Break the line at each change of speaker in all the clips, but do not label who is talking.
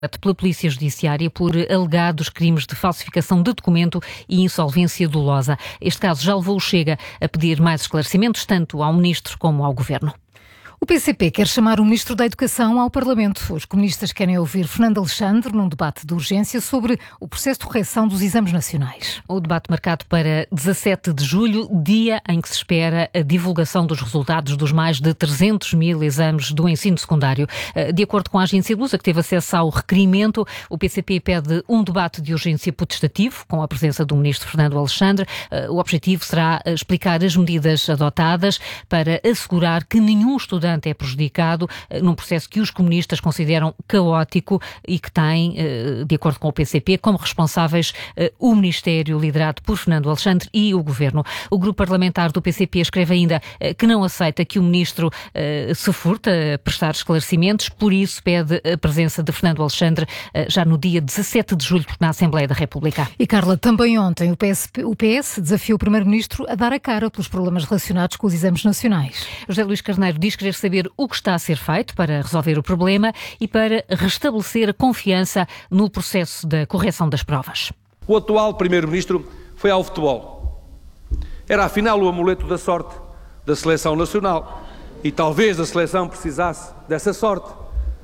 pela Polícia Judiciária por alegados crimes de falsificação de documento e insolvência dolosa. Este caso já levou o Chega a pedir mais esclarecimentos, tanto ao Ministro como ao Governo.
O PCP quer chamar o Ministro da Educação ao Parlamento. Os comunistas querem ouvir Fernando Alexandre num debate de urgência sobre o processo de correção dos exames nacionais.
O debate marcado para 17 de julho, dia em que se espera a divulgação dos resultados dos mais de 300 mil exames do ensino secundário. De acordo com a agência Lusa, que teve acesso ao requerimento, o PCP pede um debate de urgência potestativo, com a presença do Ministro Fernando Alexandre. O objetivo será explicar as medidas adotadas para assegurar que nenhum estudante é prejudicado num processo que os comunistas consideram caótico e que tem, de acordo com o PCP, como responsáveis o Ministério liderado por Fernando Alexandre e o Governo. O grupo parlamentar do PCP escreve ainda que não aceita que o Ministro se furte a prestar esclarecimentos, por isso pede a presença de Fernando Alexandre já no dia 17 de julho na Assembleia da República.
E Carla, também ontem o PS desafiou o Primeiro-Ministro a dar a cara pelos problemas relacionados com os exames nacionais.
José Luís Carneiro diz querer saber o que está a ser feito para resolver o problema e para restabelecer a confiança no processo da correção das provas.
O atual Primeiro-Ministro foi ao futebol. Era afinal o amuleto da sorte da seleção nacional e talvez a seleção precisasse dessa sorte.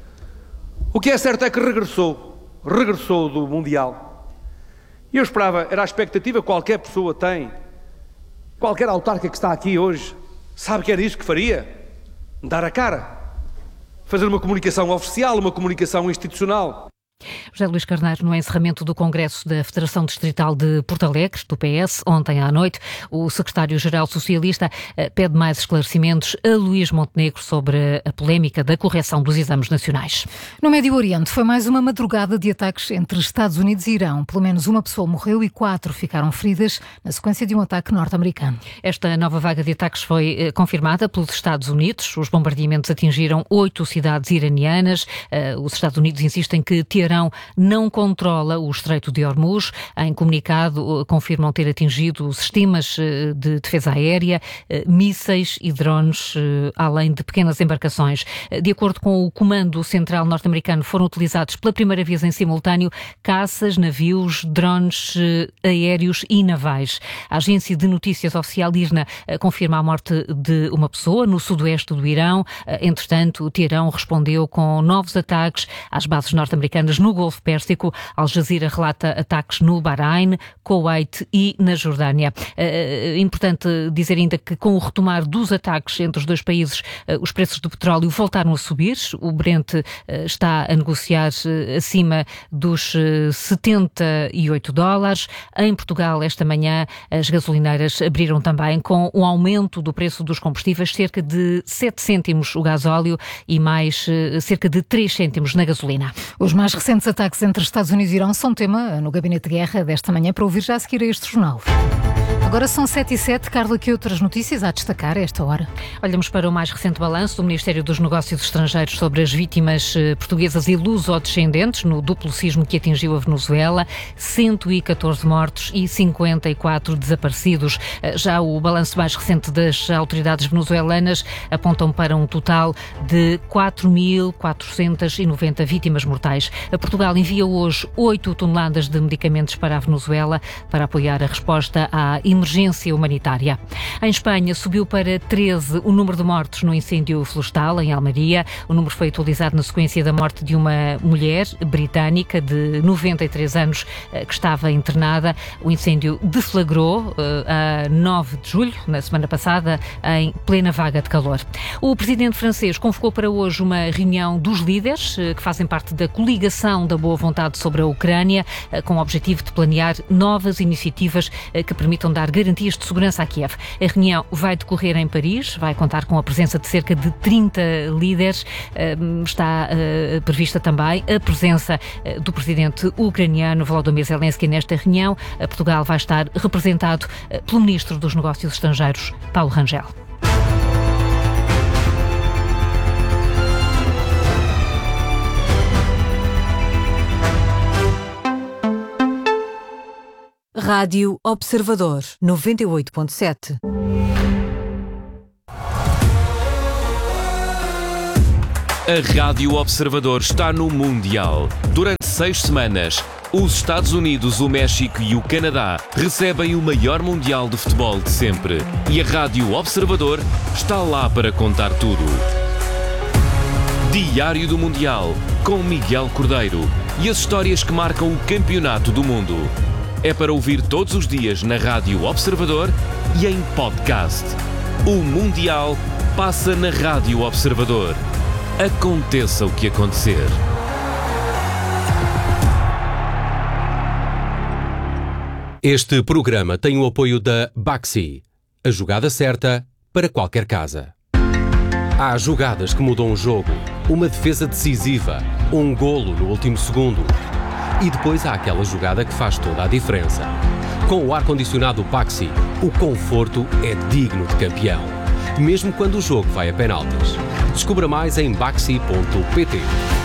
O que é certo é que regressou do Mundial. E eu esperava, era a expectativa que qualquer pessoa tem, qualquer autarca que está aqui hoje, sabe que era isso que faria? Dar a cara, fazer uma comunicação oficial, uma comunicação institucional.
José Luís Carneiro, no encerramento do Congresso da Federação Distrital de Porto Alegre, do PS, ontem à noite, o secretário-geral socialista pede mais esclarecimentos a Luís Montenegro sobre a polémica da correção dos exames nacionais.
No Médio Oriente foi mais uma madrugada de ataques entre Estados Unidos e Irão. Pelo menos uma pessoa morreu e 4 ficaram feridas na sequência de um ataque norte-americano.
Esta nova vaga de ataques foi confirmada pelos Estados Unidos. Os bombardeamentos atingiram 8 cidades iranianas. Os Estados Unidos insistem que Teherã não controla o Estreito de Hormuz. Em comunicado, confirmam ter atingido sistemas de defesa aérea, mísseis e drones, além de pequenas embarcações. De acordo com o Comando Central norte-americano, foram utilizados pela primeira vez em simultâneo caças, navios, drones aéreos e navais. A agência de notícias oficial IRNA confirma a morte de uma pessoa no sudoeste do Irão. Entretanto, o Teherão respondeu com novos ataques às bases norte-americanas no Golfo Pérsico. Al Jazeera relata ataques no Bahrein, Kuwait e na Jordânia. Importante dizer ainda que com o retomar dos ataques entre os dois países, os preços do petróleo voltaram a subir. O Brent está a negociar acima dos $78. Em Portugal, esta manhã, as gasolineiras abriram também com um aumento do preço dos combustíveis, cerca de 7 cêntimos o gasóleo e mais cerca de 3 cêntimos na gasolina.
Os mais recentes ataques entre Estados Unidos e Irão são tema no Gabinete de Guerra desta manhã, para ouvir já a seguir a este jornal. Agora são 7h07. Carla, que outras notícias há a destacar a esta hora?
Olhamos para o mais recente balanço do Ministério dos Negócios Estrangeiros sobre as vítimas portuguesas e luso-descendentes no duplo sismo que atingiu a Venezuela. 114 mortos e 54 desaparecidos. Já o balanço mais recente das autoridades venezuelanas apontam para um total de 4.490 vítimas mortais. Portugal envia hoje 8 toneladas de medicamentos para a Venezuela para apoiar a resposta à emergência humanitária. Em Espanha, subiu para 13 o número de mortos no incêndio florestal em Almeria. O número foi atualizado na sequência da morte de uma mulher britânica de 93 anos que estava internada. O incêndio deflagrou a 9 de julho, na semana passada, em plena vaga de calor. O presidente francês convocou para hoje uma reunião dos líderes que fazem parte da coligação da boa vontade sobre a Ucrânia, com o objetivo de planear novas iniciativas que permitam dar garantias de segurança a Kiev. A reunião vai decorrer em Paris, vai contar com a presença de cerca de 30 líderes. Está prevista também a presença do presidente ucraniano Volodymyr Zelensky nesta reunião. Portugal vai estar representado pelo ministro dos Negócios Estrangeiros, Paulo Rangel.
Rádio Observador 98.7.
A Rádio Observador está no Mundial. Durante 6 semanas, os Estados Unidos, o México e o Canadá recebem o maior Mundial de futebol de sempre. E a Rádio Observador está lá para contar tudo. Diário do Mundial, com Miguel Cordeiro. E as histórias que marcam o campeonato do mundo. É para ouvir todos os dias na Rádio Observador e em podcast. O Mundial passa na Rádio Observador. Aconteça o que acontecer.
Este programa tem o apoio da Baxi. A jogada certa para qualquer casa. Há jogadas que mudam o jogo. Uma defesa decisiva. Um golo no último segundo. E depois há aquela jogada que faz toda a diferença. Com o ar-condicionado Baxi, o conforto é digno de campeão. Mesmo quando o jogo vai a penaltis. Descubra mais em baxi.pt.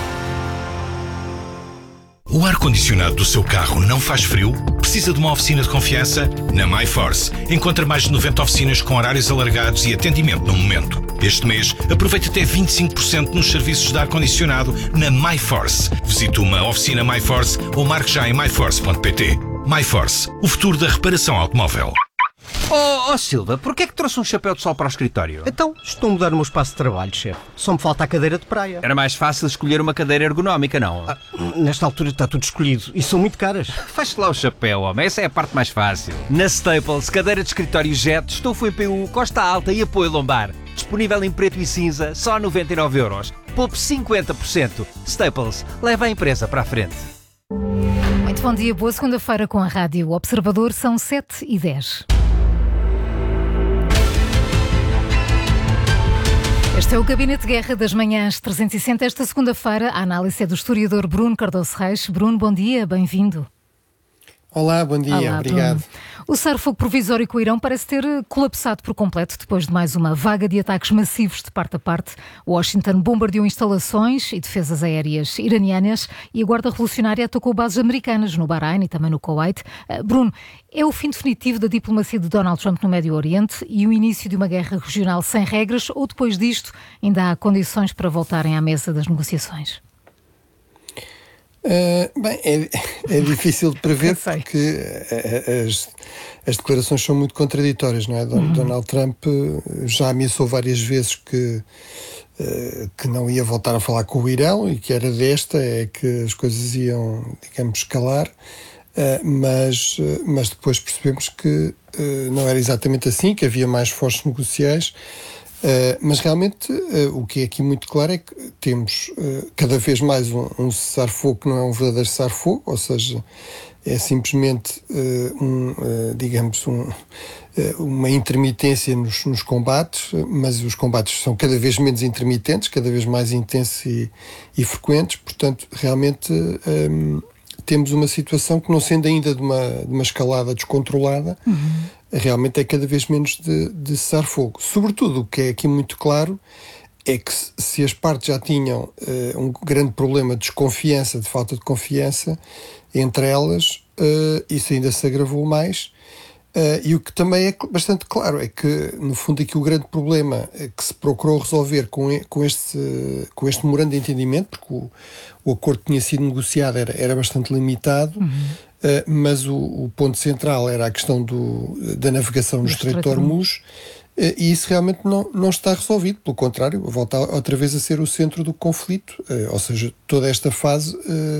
O ar-condicionado do seu carro não faz frio? Precisa de uma oficina de confiança? Na MyForce. Encontra mais de 90 oficinas com horários alargados e atendimento no momento. Este mês, aproveite até 25% nos serviços de ar-condicionado na MyForce. Visite uma oficina MyForce ou marque já em myforce.pt. MyForce, o futuro da reparação automóvel.
Oh Silva, porquê é que trouxe um chapéu de sol para o escritório?
Então, estou a mudar o meu espaço de trabalho, chefe. Só me falta a cadeira de praia.
Era mais fácil escolher uma cadeira ergonómica, não?
Nesta altura está tudo escolhido e são muito caras.
Faz-te lá o chapéu, homem. Essa é a parte mais fácil. Na Staples, cadeira de escritório Jet, estofo em PU, costa alta e apoio lombar. Disponível em preto e cinza, só 99€. Poupe 50%. Staples, leva a empresa para a frente.
Muito bom dia, boa segunda-feira com a Rádio Observador, são 7h10. Este é o Gabinete de Guerra das Manhãs 360. Esta segunda-feira, a análise é do historiador Bruno Cardoso Reis. Bruno, bom dia, bem-vindo.
Olá, bom dia,
Olá,
obrigado.
Bruno. O cessar-fogo provisório com o Irão parece ter colapsado por completo depois de mais uma vaga de ataques massivos de parte a parte. Washington bombardeou instalações e defesas aéreas iranianas e a Guarda Revolucionária atacou bases americanas no Bahrein e também no Kuwait. Bruno, é o fim definitivo da diplomacia de Donald Trump no Médio Oriente e o início de uma guerra regional sem regras ou depois disto ainda há condições para voltarem à mesa das negociações?
Bem, é difícil de prever porque as declarações são muito contraditórias, não é? Donald Trump já ameaçou várias vezes que não ia voltar a falar com o Irão e que era que as coisas iam, digamos, escalar, mas depois percebemos que não era exatamente assim, que havia mais esforços negociais. Mas realmente o que é aqui muito claro é que temos cada vez mais um cessar-fogo que não é um verdadeiro cessar-fogo, ou seja, é simplesmente uma intermitência nos combates, mas os combates são cada vez menos intermitentes, cada vez mais intensos e frequentes, portanto realmente temos uma situação que, não sendo ainda de uma escalada descontrolada, realmente é cada vez menos de cessar-fogo. Sobretudo, o que é aqui muito claro é que se as partes já tinham um grande problema de desconfiança, de falta de confiança entre elas, isso ainda se agravou mais. E o que também é bastante claro é que, no fundo, aqui o grande problema que se procurou resolver com este memorando de entendimento, porque o acordo que tinha sido negociado era bastante limitado, mas o ponto central era a questão da navegação no Estreito de Hormuz, e isso realmente não está resolvido, pelo contrário, volta outra vez a ser o centro do conflito, ou seja, toda esta fase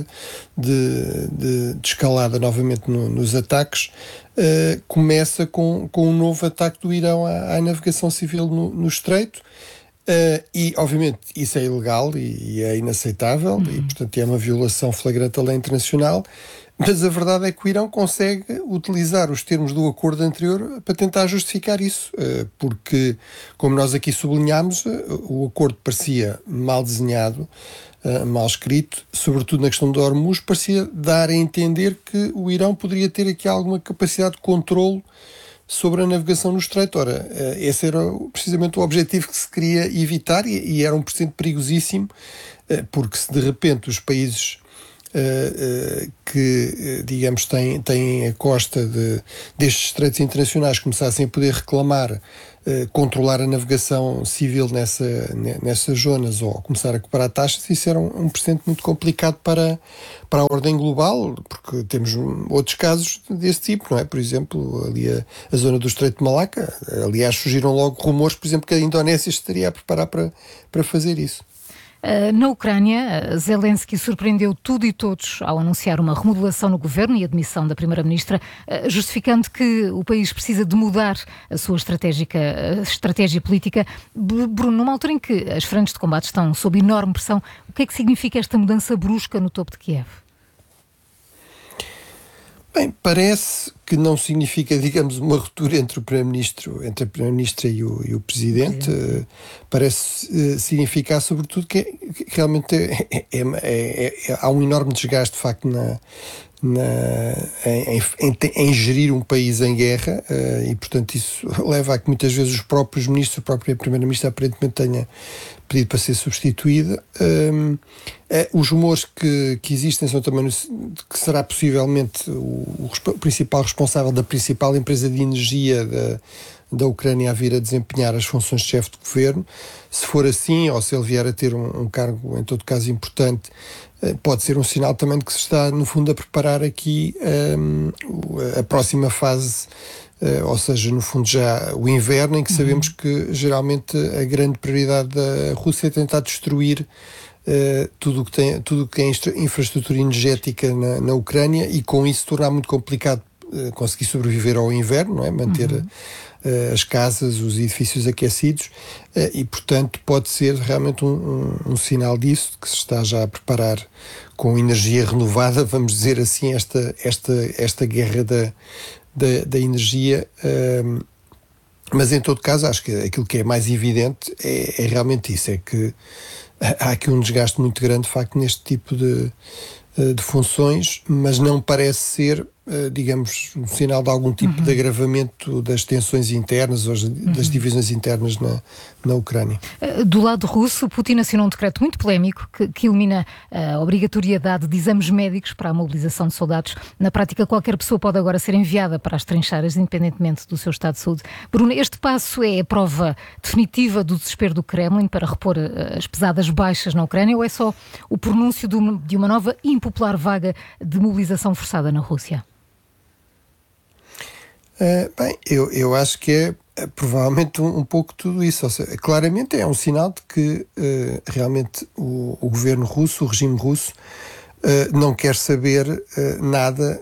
de escalada novamente nos ataques começa com um novo ataque do Irão à navegação civil no Estreito, e obviamente isso é ilegal e é inaceitável, e portanto é uma violação flagrante da lei internacional. Mas a verdade é que o Irão consegue utilizar os termos do acordo anterior para tentar justificar isso, porque, como nós aqui sublinhámos, o acordo parecia mal desenhado, mal escrito, sobretudo na questão do Hormuz, parecia dar a entender que o Irão poderia ter aqui alguma capacidade de controle sobre a navegação no Estreito. Ora, esse era precisamente o objetivo que se queria evitar e era um precedente perigosíssimo, porque se de repente os países que, digamos, têm a costa destes estreitos internacionais começassem a poder reclamar controlar a navegação civil nessas zonas ou começar a cobrar taxas, isso era um precedente muito complicado para a ordem global, porque temos outros casos desse tipo, não é? Por exemplo, ali a zona do Estreito de Malaca, aliás, surgiram logo rumores, por exemplo, que a Indonésia estaria a preparar para fazer isso.
Na Ucrânia, Zelensky surpreendeu tudo e todos ao anunciar uma remodelação no governo e a demissão da primeira-ministra, justificando que o país precisa de mudar a sua estratégia política. Bruno, numa altura em que as frentes de combate estão sob enorme pressão, o que é que significa esta mudança brusca no topo de Kiev?
Bem, parece que não significa, digamos, uma ruptura entre a Primeira-Ministra e o Presidente. Parece significar, sobretudo, que realmente há um enorme desgaste, de facto, em gerir um país em guerra, e, portanto, isso leva a que muitas vezes os próprios ministros, a própria Primeira-Ministra, aparentemente tenha pedido para ser substituída. Os rumores que existem são também que será possivelmente o principal responsável da principal empresa de energia da Ucrânia a vir a desempenhar as funções de chefe de governo. Se for assim, ou se ele vier a ter um cargo, em todo caso, importante, pode ser um sinal também de que se está, no fundo, a preparar aqui a próxima fase, ou seja, no fundo já o inverno, em que sabemos que geralmente a grande prioridade da Rússia é tentar destruir tudo o que tem infraestrutura energética na Ucrânia, e com isso tornar muito complicado conseguir sobreviver ao inverno, não é? Manter as casas, os edifícios aquecidos, e portanto pode ser realmente um sinal disso, que se está já a preparar com energia renovada, vamos dizer assim, esta guerra da energia. Mas em todo caso acho que aquilo que é mais evidente é realmente isso, é que há aqui um desgaste muito grande, de facto, neste tipo de funções, mas não parece ser, digamos, um sinal de algum tipo de agravamento das tensões internas ou das divisões internas na Ucrânia.
Do lado russo, Putin assinou um decreto muito polémico que elimina a obrigatoriedade de exames médicos para a mobilização de soldados. Na prática, qualquer pessoa pode agora ser enviada para as trincheiras, independentemente do seu estado de saúde. Bruno, este passo é a prova definitiva do desespero do Kremlin para repor as pesadas baixas na Ucrânia, ou é só o pronúncio de uma nova e impopular vaga de mobilização forçada na Rússia?
Bem, eu acho que é provavelmente um pouco tudo isso. Ou seja, claramente é um sinal de que realmente o governo russo, o regime russo, não quer saber nada,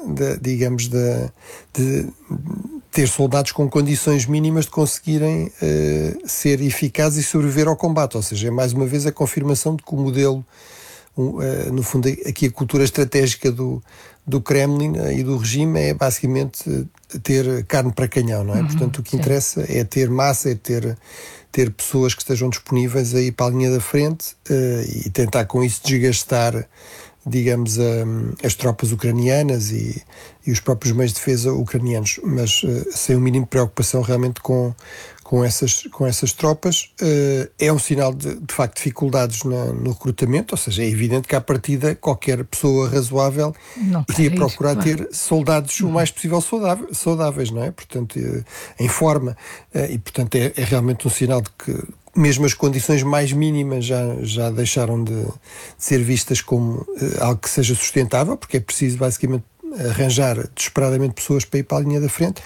de ter soldados com condições mínimas de conseguirem ser eficazes e sobreviver ao combate. Ou seja, é mais uma vez a confirmação de que o modelo, no fundo, aqui a cultura estratégica do Kremlin e do regime é basicamente ter carne para canhão, não é? Portanto, o que interessa é ter massa, é ter pessoas que estejam disponíveis a ir para a linha da frente e tentar com isso desgastar, digamos, as tropas ucranianas e os próprios meios de defesa ucranianos, mas sem o mínimo de preocupação realmente com essas tropas. É um sinal de facto, dificuldades no recrutamento, ou seja, é evidente que à partida qualquer pessoa razoável iria procurar ter soldados o mais possível saudáveis, não é? Portanto, em forma, e portanto é realmente um sinal de que mesmo as condições mais mínimas já deixaram de ser vistas como algo que seja sustentável, porque é preciso basicamente arranjar desesperadamente pessoas para ir para a linha da frente.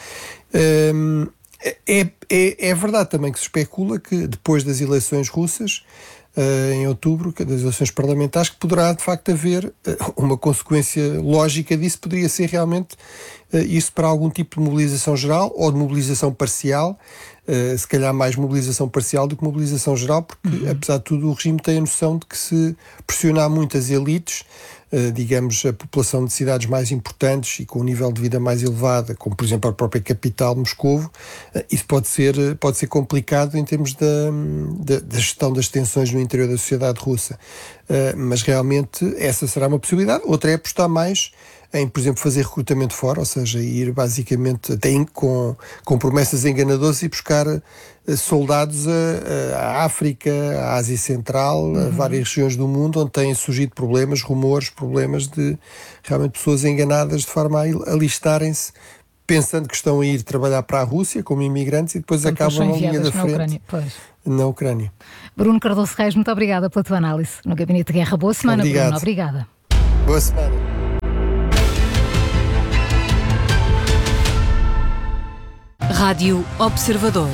É verdade também que se especula que depois das eleições russas, em outubro, das eleições parlamentares, que poderá de facto haver uma consequência lógica disso, poderia ser realmente isso para algum tipo de mobilização geral ou de mobilização parcial, se calhar mais mobilização parcial do que mobilização geral, porque apesar de tudo o regime tem a noção de que se pressionar muitas elites, digamos, a população de cidades mais importantes e com um nível de vida mais elevado, como por exemplo a própria capital, Moscovo, isso pode ser complicado em termos da gestão das tensões no interior da sociedade russa. Mas realmente essa será uma possibilidade. Outra é apostar mais em, por exemplo, fazer recrutamento fora, ou seja, ir basicamente até com promessas enganadoras e buscar soldados à África, à Ásia Central, a várias regiões do mundo onde têm surgido problemas de realmente pessoas enganadas de forma a alistarem-se pensando que estão a ir trabalhar para a Rússia como imigrantes e depois acabam na linha da frente na Ucrânia.
Bruno Cardoso Reis, muito obrigada pela tua análise no Gabinete de Guerra. Boa semana,
Obrigado.
Bruno. Obrigada.
Boa semana.
Rádio Observador.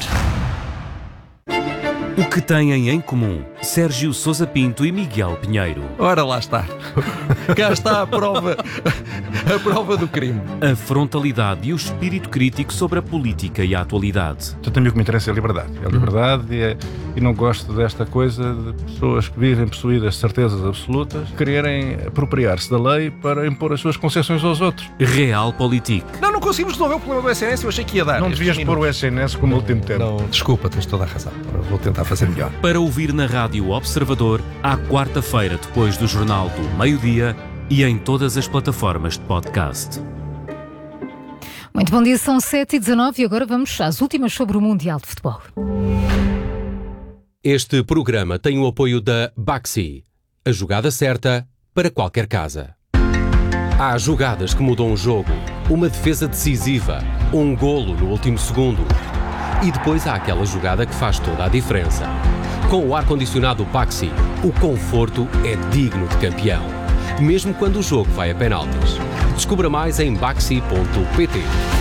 O que têm em comum Sérgio Sousa Pinto e Miguel Pinheiro?
Ora, lá está. Cá está a prova do crime.
A frontalidade e o espírito crítico sobre a política e a atualidade.
Então, também o que me interessa é a liberdade. É a liberdade e não gosto desta coisa de pessoas que vivem possuídas de certezas absolutas quererem apropriar-se da lei para impor as suas concessões aos outros.
Realpolitik.
Não conseguimos resolver o problema do SNS, eu achei que ia dar.
Não devias pôr o SNS como último termo.
Não, desculpa, tens toda a razão. Vou tentar fazer melhor.
Para ouvir na Rádio Observador, à quarta-feira depois do Jornal do Meio-Dia e em todas as plataformas de podcast.
Muito bom dia, são 7h19 e agora vamos às últimas sobre o Mundial de Futebol.
Este programa tem o apoio da Baxi, a jogada certa para qualquer casa. Há jogadas que mudam o jogo, uma defesa decisiva, um golo no último segundo. E depois há aquela jogada que faz toda a diferença. Com o ar-condicionado Baxi, o conforto é digno de campeão, mesmo quando o jogo vai a penaltis. Descubra mais em baxi.pt.